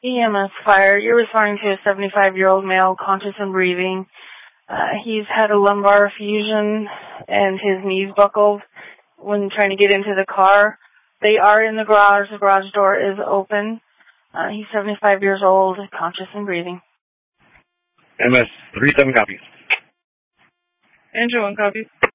EMS fire. You're responding to a 75-year-old male, conscious and breathing. He's had a lumbar fusion and his knees buckled when trying to get into the car. They are in the garage. The garage door is open. He's 75 years old, conscious and breathing. MS 37 copies. Andrew 1 copy.